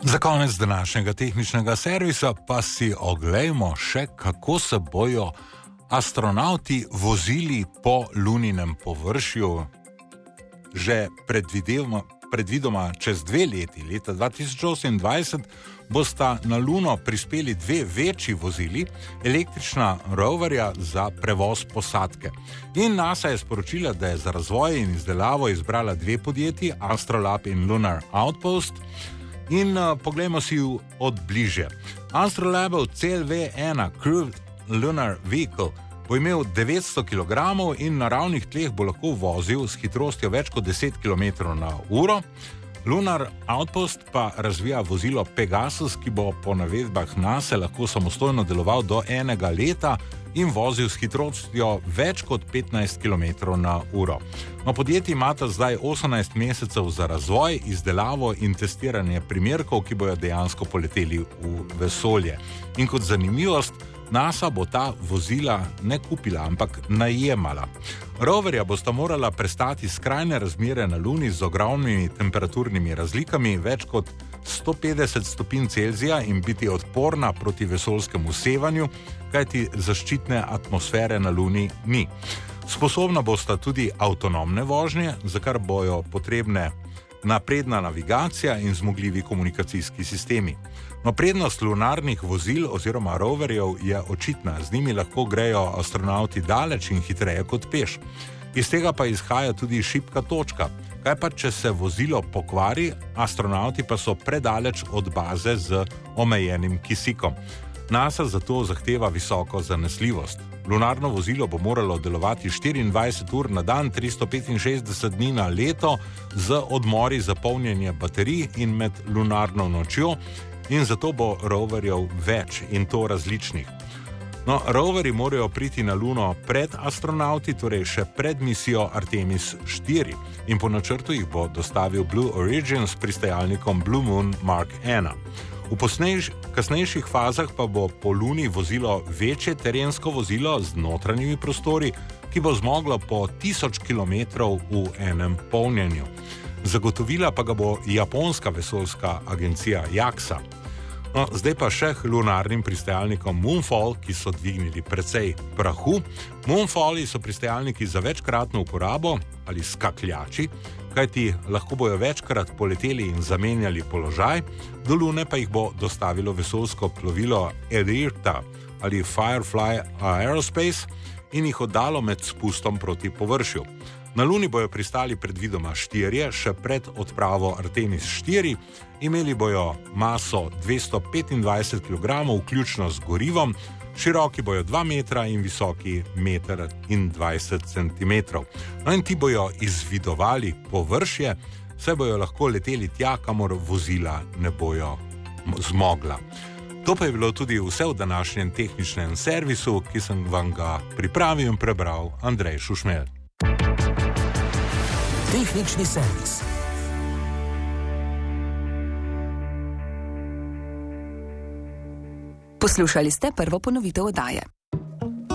Za konec današnjega tehničnega servisa pa si oglejmo še, kako se bojo astronauti vozili po luninem površju že predvidoma čez 2 leti, leta 2028, bosta na Luno prispeli 2 večji vozili, električna roverja za prevoz posadke. In NASA je sporočila, da je za razvoj in izdelavo izbrala 2 podjetji, Astrolab in Lunar Outpost. In poglejmo si ju od bliže. Astrolabov CLV-1 Crew Lunar Vehicle bo imel 900 kg in na ravnih tleh bo lahko vozil s hitrostjo več kot 10 km/h. Lunar Outpost pa razvija vozilo Pegasus, ki bo po navedbah NASA lahko samostojno deloval do 1 leta in vozil s hitrostjo več kot 15 km/h. No, podjetji imata zdaj 18 mesecev za razvoj, izdelavo in testiranje primerkov, ki bojo dejansko poleteli v vesolje. In kot zanimivost, NASA bo ta vozila ne kupila, ampak najemala. Roverja bosta morala prestati skrajne razmere na Luni z ogromnimi temperaturnimi razlikami, več kot 150 stopinj Celzija, in biti odporna proti vesoljskemu sevanju, kajti zaščitne atmosfere na Luni ni. Sposobna bosta tudi avtonomne vožnje, za kar bojo potrebne napredna navigacija in zmogljivi komunikacijski sistemi. No, prednost lunarnih vozil oziroma roverjev je očitna. Z njimi lahko grejo astronauti daleč in hitreje kot peš. Iz tega pa izhaja tudi šibka točka. Kaj pa, če se vozilo pokvari, astronauti pa so predaleč od baze z omejenim kisikom. NASA zato zahteva visoko zanesljivost. Lunarno vozilo bo moralo delovati 24 ur na dan, 365 dni na leto, z odmori za polnjenje baterij in med lunarno nočjo, in zato bo roverjev več, in to različnih. No, roverji morajo priti na Luno pred astronauti, torej še pred misijo Artemis 4, in po načrtu jih bo dostavil Blue Origin s pristajalnikom Blue Moon Mark 1. V kasnejših fazah pa bo po Luni vozilo večje terensko vozilo z notranjimi prostori, ki bo zmoglo po 1000 km v enem polnjenju. Zagotovila pa ga bo japonska vesoljska agencija JAXA. No, zdaj pa še k lunarnim pristajalnikom Moonfall, ki so dvignili precej prahu. Moonfalli so pristajalniki za večkratno uporabo ali skakljači, kajti lahko bojo večkrat poleteli in zamenjali položaj, do Lune pa jih bo dostavilo vesoljsko plovilo Edirta ali Firefly Aerospace in jih oddalo med spustom proti površju. Na Luni bojo pristali predvidoma 4, še pred odpravo Artemis 4, imeli bojo maso 225 kg, vključno z gorivom, široki bojo 2 metra in visoki 1,20 cm. No, in ti bojo izvidovali površje, saj bojo lahko leteli tja, kamor vozila ne bojo zmogla. To pa je bilo tudi vse v današnjem tehničnem servisu, ki sem vam ga pripravil in prebral Andrej Šušmelj. Tehnični servis. Poslušali ste prvo ponovitev oddaje.